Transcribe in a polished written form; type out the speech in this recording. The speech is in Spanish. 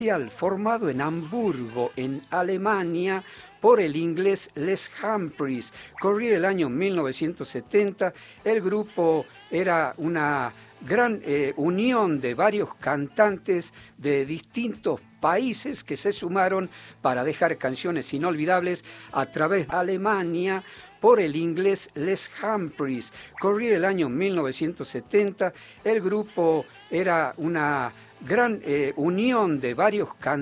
formado en Hamburgo, en Alemania, por el inglés Les Humphreys. Corría el año 1970. El grupo era una gran unión de varios cantantes de distintos países que se sumaron para dejar canciones inolvidables a través de Alemania por el inglés Les Humphreys. Corría el año 1970. El grupo era una gran unión de varios cantantes